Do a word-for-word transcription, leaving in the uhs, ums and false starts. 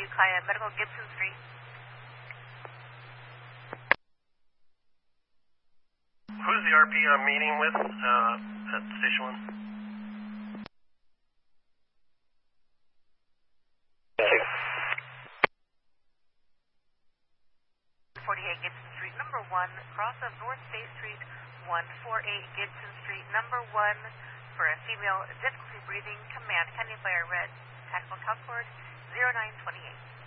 Kaya Medical, Gibson Street. Who's the R P I'm meeting with uh, at Station one? forty-eight Gibson Street, number one, cross of North State Street, one forty-eight Gibson Street, number one, for a female, difficulty breathing, command, Canyon Fire Red, tactical Concord, zero nine two eight.